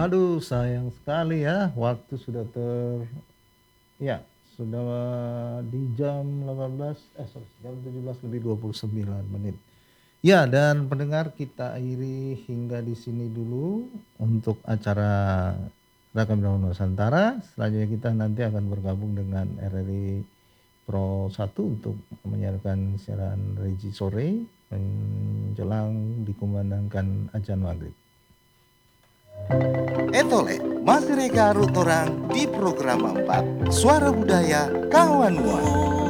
Aduh, sayang sekali ya, waktu sudah ya, sudah di jam 18 sorry, jam 17 lebih 29 menit. Ya, dan pendengar kita akhiri hingga di sini dulu untuk acara Rakam Daun Nusantara. Selanjutnya kita nanti akan bergabung dengan RRI Pro 1 untuk menyiarkan siaran Regi sore menjelang dikumandangkan azan maghrib. Etole, masih reka arut orang di program 4 Suara Budaya Kawan Mua.